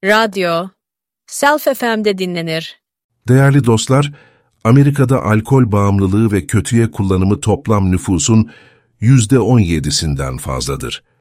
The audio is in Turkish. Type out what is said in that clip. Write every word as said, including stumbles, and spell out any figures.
Radyo, Self F M'de dinlenir. Değerli dostlar, Amerika'da alkol bağımlılığı ve kötüye kullanımı toplam nüfusun yüzde on yedisinden fazladır.